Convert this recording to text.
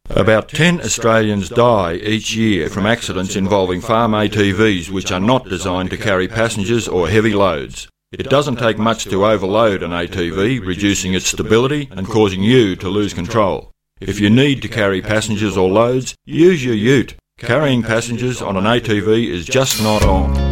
About 10 Australians die each year from accidents involving farm ATVs which are not designed to carry passengers or heavy loads. It doesn't take much to overload an ATV, reducing its stability and causing you to lose control. If you need to carry passengers or loads, use your ute. Carrying passengers on an ATV is just not on.